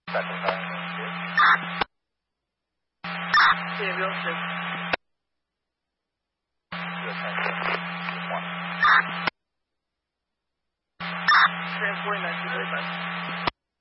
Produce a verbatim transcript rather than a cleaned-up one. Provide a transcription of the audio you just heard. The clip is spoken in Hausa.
Central Time, good. Yeah, real quick. U S Just one. Transport nine two eight five.